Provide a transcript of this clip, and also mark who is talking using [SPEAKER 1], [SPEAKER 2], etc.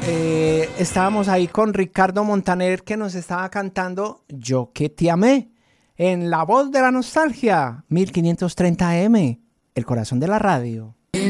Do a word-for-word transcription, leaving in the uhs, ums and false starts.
[SPEAKER 1] eh, estábamos ahí con Ricardo Montaner que nos estaba cantando Yo que te amé en La Voz de la Nostalgia, mil quinientos treinta A M, el corazón de la radio.